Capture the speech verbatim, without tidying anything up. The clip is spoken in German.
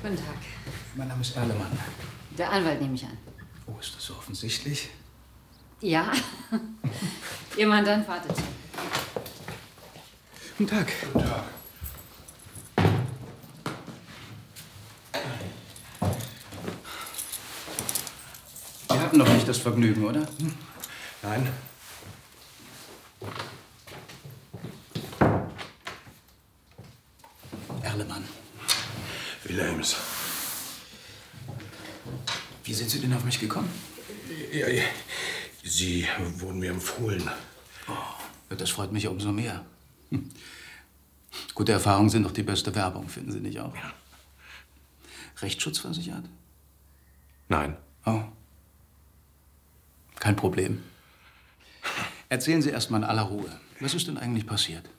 Guten Tag. Mein Name ist Erlemann. Der Anwalt nehme ich an. Oh, ist das so offensichtlich? Ja. Ihr Mandant wartet. Guten Tag. Guten Tag. Wir hatten noch nicht das Vergnügen, oder? Hm? Nein. Erlemann. Wilhelms. Wie sind Sie denn auf mich gekommen? Ja, ja. Sie wurden mir empfohlen. Oh, das freut mich umso mehr. Hm. Gute Erfahrungen sind doch die beste Werbung, finden Sie nicht auch? Ja. Rechtsschutzversichert? Nein. Oh. Kein Problem. Erzählen Sie erst mal in aller Ruhe. Was ist denn eigentlich passiert?